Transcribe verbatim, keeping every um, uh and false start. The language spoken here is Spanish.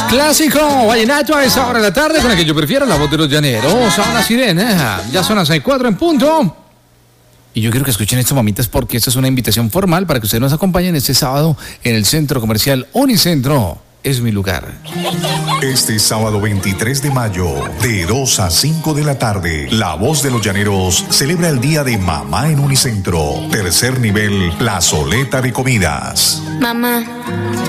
Clásico vallenato a esa hora de la tarde con la que yo prefiero, la voz de los llaneros. A la sirena. Ya son las seis cuatro en punto. Y yo quiero que escuchen estos mamitas porque esta es una invitación formal para que ustedes nos acompañen este sábado en el Centro Comercial Unicentro. Es mi lugar. Este sábado veintitrés de mayo, de dos a cinco de la tarde, La Voz de los Llaneros celebra el Día de Mamá en Unicentro. Tercer nivel, plazoleta de comidas. Mamá.